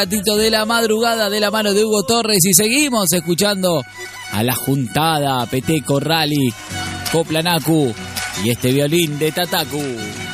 ratito de la madrugada de la mano de Hugo Torres y seguimos escuchando a la juntada Peteco Rally, Coplanacu y este violín de Tatacu.